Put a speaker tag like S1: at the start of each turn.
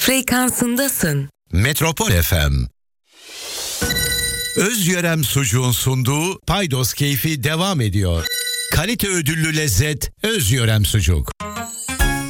S1: frekansındasın.
S2: Metropol FM. Özyörem sucuğun sunduğu Paydos keyfi devam ediyor. Kalite ödüllü lezzet Özyörem sucuk.